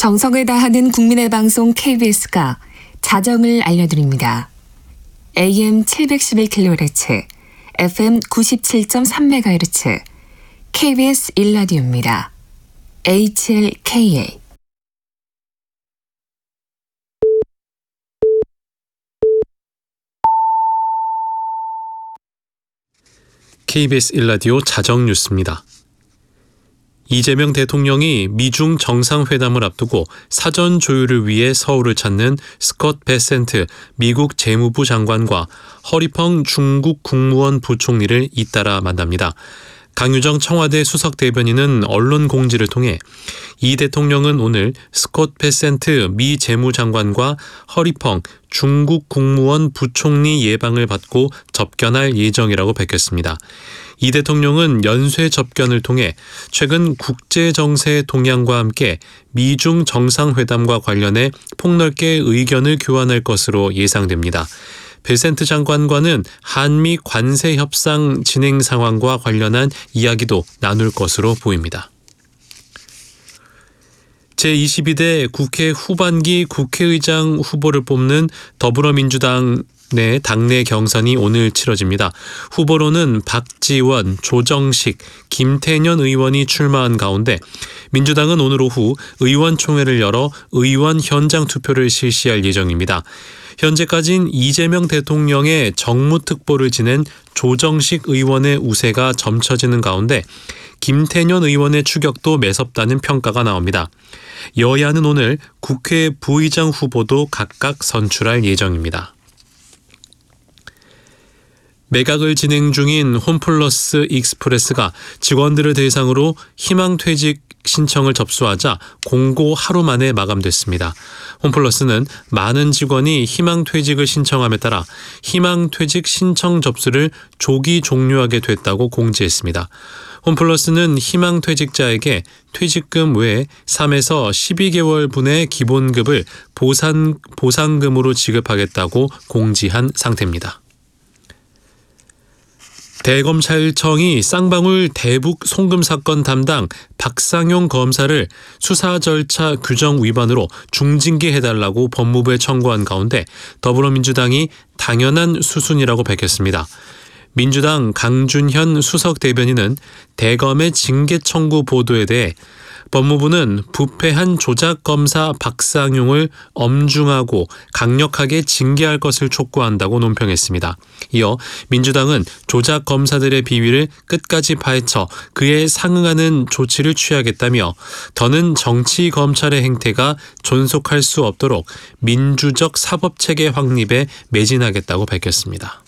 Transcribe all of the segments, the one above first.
정성을 다하는 국민의 방송 KBS가 자정을 알려드립니다. AM 711kHz, FM 97.3MHz, KBS 1라디오입니다. HLKA. KBS 1라디오 자정뉴스입니다. 이재명 대통령이 미중 정상회담을 앞두고 사전 조율을 위해 서울을 찾는 스콧 베센트 미국 재무부 장관과 허리펑 중국 국무원 부총리를 잇따라 만납니다. 강유정 청와대 수석 대변인은 언론 공지를 통해 이 대통령은 오늘 스콧 베센트 미 재무장관과 허리펑 중국 국무원 부총리 예방을 받고 접견할 예정이라고 밝혔습니다. 이 대통령은 연쇄 접견을 통해 최근 국제정세 동향과 함께 미중 정상회담과 관련해 폭넓게 의견을 교환할 것으로 예상됩니다. 베센트 장관과는 한미 관세 협상 진행 상황과 관련한 이야기도 나눌 것으로 보입니다. 제22대 국회 후반기 국회의장 후보를 뽑는 더불어민주당 내 당내 경선이 오늘 치러집니다. 후보로는 박지원, 조정식, 김태년 의원이 출마한 가운데 민주당은 오늘 오후 의원총회를 열어 의원 현장 투표를 실시할 예정입니다. 현재까지는 이재명 대통령의 정무특보를 지낸 조정식 의원의 우세가 점쳐지는 가운데 김태년 의원의 추격도 매섭다는 평가가 나옵니다. 여야는 오늘 국회 부의장 후보도 각각 선출할 예정입니다. 매각을 진행 중인 홈플러스 익스프레스가 직원들을 대상으로 희망퇴직 신청을 접수하자 공고 하루 만에 마감됐습니다. 홈플러스는 많은 직원이 희망퇴직을 신청함에 따라 희망퇴직 신청 접수를 조기 종료하게 됐다고 공지했습니다. 홈플러스는 희망퇴직자에게 퇴직금 외에 3에서 12개월분의 기본급을 보상금으로 지급하겠다고 공지한 상태입니다. 대검찰청이 쌍방울 대북 송금 사건 담당 박상용 검사를 수사 절차 규정 위반으로 중징계해달라고 법무부에 청구한 가운데 더불어민주당이 당연한 수순이라고 밝혔습니다. 민주당 강준현 수석 대변인은 대검의 징계 청구 보도에 대해 법무부는 부패한 조작검사 박상용을 엄중하고 강력하게 징계할 것을 촉구한다고 논평했습니다. 이어 민주당은 조작검사들의 비위를 끝까지 파헤쳐 그에 상응하는 조치를 취하겠다며 더는 정치검찰의 행태가 존속할 수 없도록 민주적 사법체계 확립에 매진하겠다고 밝혔습니다.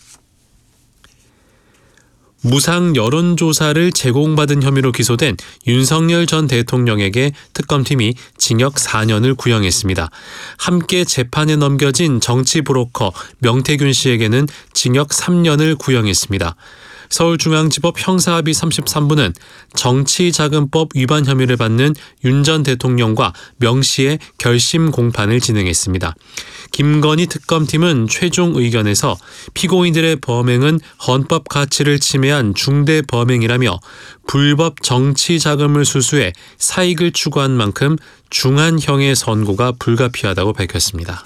무상 여론조사를 제공받은 혐의로 기소된 윤석열 전 대통령에게 특검팀이 징역 4년을 구형했습니다. 함께 재판에 넘겨진 정치 브로커 명태균 씨에게는 징역 3년을 구형했습니다. 서울중앙지법 형사합의 33부는 정치자금법 위반 혐의를 받는 윤 전 대통령과 명 씨의 결심 공판을 진행했습니다. 김건희 특검팀은 최종 의견에서 피고인들의 범행은 헌법 가치를 침해한 중대 범행이라며 불법 정치자금을 수수해 사익을 추구한 만큼 중한 형의 선고가 불가피하다고 밝혔습니다.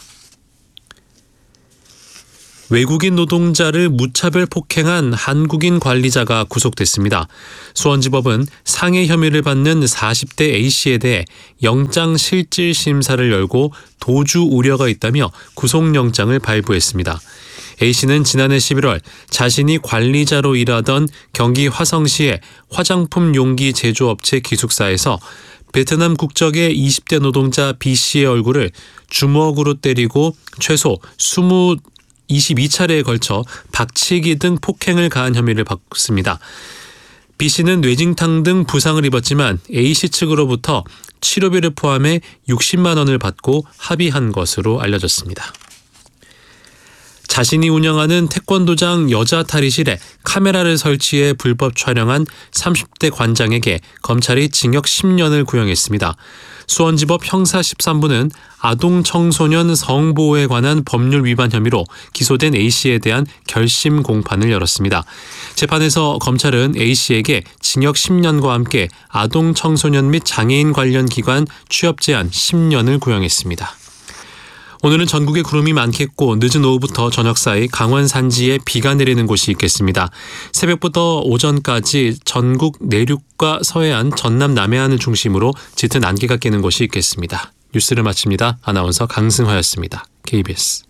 외국인 노동자를 무차별 폭행한 한국인 관리자가 구속됐습니다. 수원지법은 상해 혐의를 받는 40대 A씨에 대해 영장실질심사를 열고 도주 우려가 있다며 구속영장을 발부했습니다. A씨는 지난해 11월 자신이 관리자로 일하던 경기 화성시의 화장품 용기 제조업체 기숙사에서 베트남 국적의 20대 노동자 B씨의 얼굴을 주먹으로 때리고 최소 22차례에 걸쳐 박치기 등 폭행을 가한 혐의를 받습니다. B씨는 뇌진탕 등 부상을 입었지만 A씨 측으로부터 치료비를 포함해 60만 원을 받고 합의한 것으로 알려졌습니다. 자신이 운영하는 태권도장 여자 탈의실에 카메라를 설치해 불법 촬영한 30대 관장에게 검찰이 징역 10년을 구형했습니다. 수원지법 형사 13부는 아동 청소년 성보호에 관한 법률 위반 혐의로 기소된 A씨에 대한 결심 공판을 열었습니다. 재판에서 검찰은 A씨에게 징역 10년과 함께 아동 청소년 및 장애인 관련 기관 취업 제한 10년을 구형했습니다. 오늘은 전국에 구름이 많겠고 늦은 오후부터 저녁 사이 강원 산지에 비가 내리는 곳이 있겠습니다. 새벽부터 오전까지 전국 내륙과 서해안, 전남 남해안을 중심으로 짙은 안개가 끼는 곳이 있겠습니다. 뉴스를 마칩니다. 아나운서 강승화였습니다. KBS